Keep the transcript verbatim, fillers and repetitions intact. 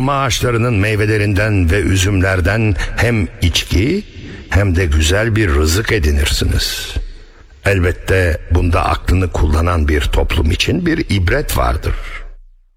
hurma ağaçlarının meyvelerinden ve üzümlerden hem içki hem de güzel bir rızık edinirsiniz. Elbette bunda aklını kullanan bir toplum için bir ibret vardır.